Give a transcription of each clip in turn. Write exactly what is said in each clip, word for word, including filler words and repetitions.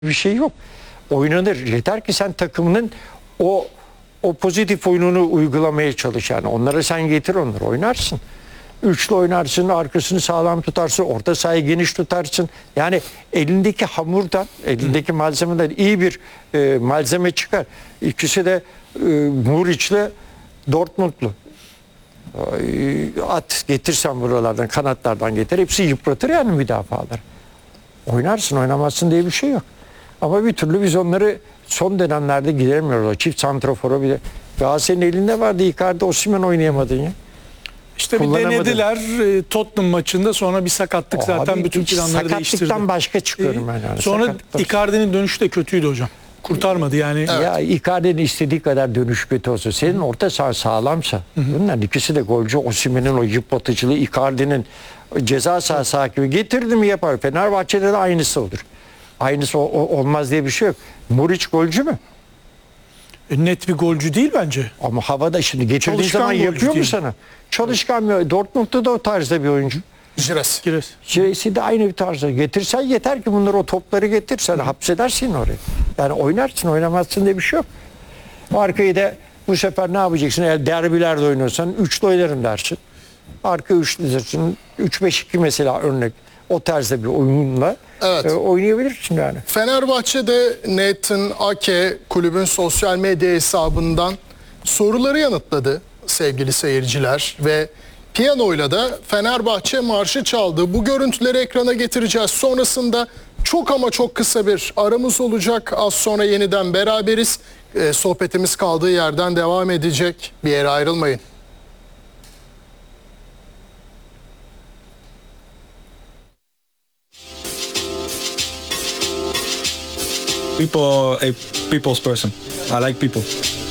bir şey yok. Oynanır. Yeter ki sen takımının o o pozitif oyununu uygulamaya çalış yani. Onları sen getir, onları oynarsın. Üçlü oynarsın, arkasını sağlam tutarsın, orta sahayı geniş tutarsın. Yani elindeki hamurdan, elindeki malzemeden iyi bir e, malzeme çıkar. İkisi de e, Muriç'le Dortmund'lu. E, at getirsen buralardan, kanatlardan getir. Hepsi yıpratır yani müdafaları. Oynarsın, oynamazsın diye bir şey yok. Ama bir türlü biz onları son dönemlerde gideremiyoruz. O çift santrafora bile. Galatasaray'ın elinde vardı. Icardi, Osimhen oynayamadın ya. İşte bir denediler e, Tottenham maçında, sonra bir sakatlık O zaten abi, bütün planları değiştirdi. Sakatlıktan başka çıkıyorum ben yani. Sonra Sakatlıktan. Icardi'nin dönüşü de kötüydü hocam. Kurtarmadı yani. Evet. Ya Icardi'nin istediği kadar dönüş kötü olsa, senin orta saha sağlamsa, hı hı. bunların ikisi de golcü. Osimhen'in o yıpratıcılığı, Icardi'nin ceza sahası hakimi getirdi mi yapar. Fenerbahçe'de de aynısı olur. Aynısı o, o, olmaz diye bir şey yok. Muriç golcü mü? E, net bir golcü değil bence. Ama havada şimdi getirdiğin Çalışkan zaman golcü yapıyor mu değil. sana? Çalışkan bir. Dortmund'da da o tarzda bir oyuncu. Jires. Gires. Jiresi de aynı bir tarzda. Getirsen yeter ki bunları, o topları getirsen hapsedersin oraya. Yani oynarsın, oynamazsın diye bir şey yok. Arkayı da bu sefer ne yapacaksın? Eğer derbilerde oynuyorsan üçlü oynarım dersin. Arka üçlü dersin. üç beş iki mesela örnek. O tarzda bir oyunla Evet. e, oynayabilirsin yani. Fenerbahçe'de Nathan Ake kulübün sosyal medya hesabından soruları yanıtladı sevgili seyirciler ve piyanoyla da Fenerbahçe marşı çaldı. Bu görüntüleri ekrana getireceğiz. Sonrasında çok ama çok kısa bir aramız olacak. Az sonra yeniden beraberiz. Ee, sohbetimiz kaldığı yerden devam edecek. Bir yere ayrılmayın. People, a people's person. I like people.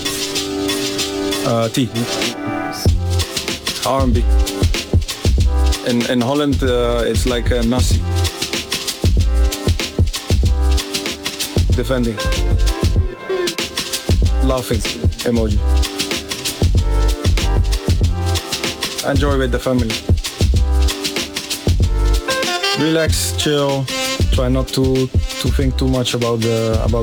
Uh, T. R and B. In in Holland, uh, it's like a Nazi. Defending. Laughing emoji. Enjoy with the family. Relax, chill. Try not to to think too much about the about.